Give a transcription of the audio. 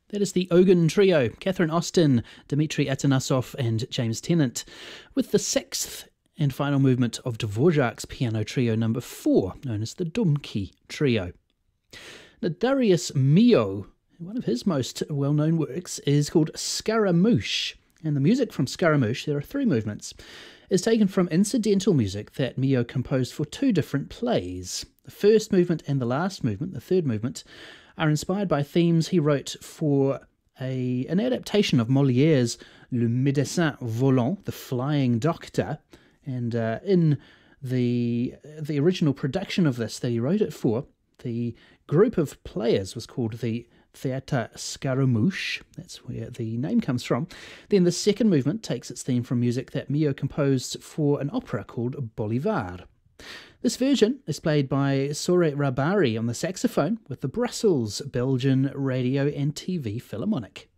That is the Ogun Trio, Catherine Austin, Dmitri Atanasov and James Tennant, with the sixth and final movement of Dvorak's Piano Trio number 4, known as the Dumki Trio. Now, Darius Milhaud, one of his most well-known works, is called Scaramouche, and the music from Scaramouche, there are 3 movements, is taken from incidental music that Milhaud composed for 2 different plays. The first movement and the last movement, the third movement, are inspired by themes he wrote for an adaptation of Molière's Le Médecin Volant, the Flying Doctor, and in the original production of this that he wrote it for, the group of players was called the Théâtre Scaramouche. That's where the name comes from. Then the second movement takes its theme from music that Milhaud composed for an opera called Bolivar. This version is played by Sore Rabari on the saxophone with the Brussels Belgian Radio and TV Philharmonic.